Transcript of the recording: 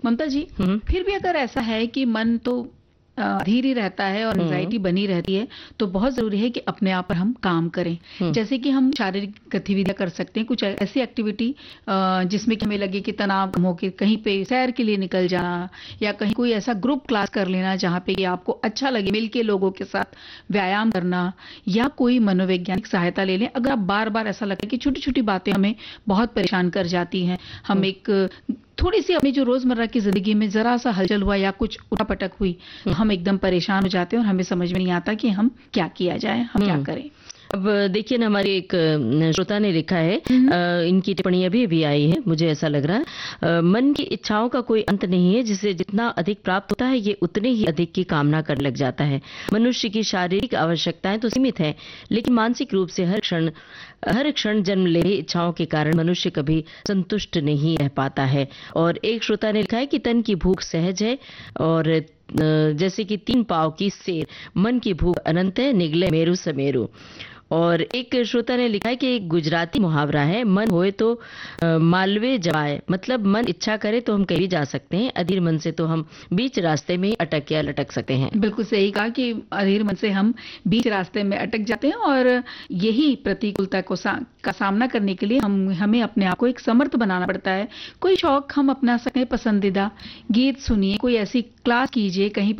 ममता जी, फिर भी अगर ऐसा है कि मन तो अधीर ही रहता है और एंजाइटी बनी रहती है, तो बहुत जरूरी है कि अपने आप पर हम काम करें। जैसे कि हम शारीरिक गतिविधियां कर सकते हैं, कुछ ऐसी एक्टिविटी जिसमें कि हमें लगे कि तनाव कम हो के कहीं पे सैर के लिए निकल जाना, या कहीं कोई ऐसा ग्रुप क्लास कर लेना जहां पे कि आपको अच्छा लगे, मिलके लोगों के साथ व्यायाम करना, या कोई मनोवैज्ञानिक सहायता ले लें। अगर आप बार बार ऐसा लगता है कि छोटी छोटी बातें हमें बहुत परेशान कर जाती हैं, हम एक थोड़ी सी अपनी जो रोजमर्रा की जिंदगी में जरा सा हलचल हुआ या कुछ उठापटक हुई, हम एकदम परेशान हो जाते हैं और हमें समझ में नहीं आता कि हम क्या किया जाए, हम क्या करें। अब देखिए ना, हमारे एक श्रोता ने लिखा है, इनकी टिप्पणी अभी आई है, मुझे ऐसा लग रहा है, मन की इच्छाओं का कोई अंत नहीं है, जिसे जितना अधिक प्राप्त होता है ये उतने ही अधिक की कामना करने लग जाता है। मनुष्य की शारीरिक आवश्यकताएं तो सीमित हैं, लेकिन मानसिक रूप से हर क्षण जन्म ले रही इच्छाओं के कारण मनुष्य कभी संतुष्ट नहीं रह पाता है। और एक श्रोता ने लिखा है कि तन की भूख सहज है, और जैसे कि 3 पाँव की सेर, मन की भूख अनंत है, निगले मेरु समेरु। और एक श्रोता ने लिखा है कि एक गुजराती मुहावरा है, मन होए तो मालवे जवाए, मतलब मन इच्छा करे तो हम कहीं भी जा सकते हैं, अधीर मन से तो हम बीच रास्ते में अटक या लटक सकते हैं। बिल्कुल सही कहा कि अधीर मन से हम बीच रास्ते में अटक जाते हैं, और यही प्रतिकूलता का सामना करने के लिए हमें अपने आप को एक समर्थ बनाना पड़ता है। कोई शौक हम अपना सकते हैं, पसंदीदा गीत सुनिए, कोई ऐसी क्लास कीजिए, कहीं